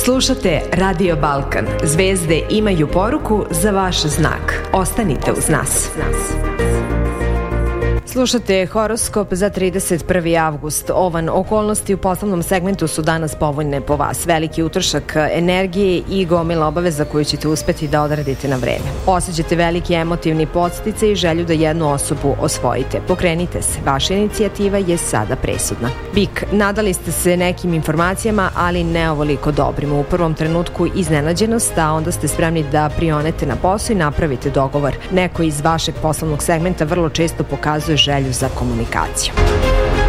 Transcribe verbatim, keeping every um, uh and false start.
Slušate Radio Balkan. Zvezde imaju poruku za vaš znak. Ostanite uz nas. Slušate horoskop za trideset prvi avgust. Ovan, okolnosti u poslovnom segmentu su danas povoljne po vas. Veliki utrošak energije i gomila obaveza koju ćete uspeti da odradite na vreme. Osjećate veliki emotivni podsticaj i želju da jednu osobu osvojite. Pokrenite se, vaša inicijativa je sada presudna. Bik, nadali ste se nekim informacijama, ali ne ovoliko dobrim. U prvom trenutku iznenađenost, a onda ste spremni da prionete na posao i napravite dogovor. Neko iz vašeg poslovnog segmenta vrlo često pokazuje želju za komunikaciju.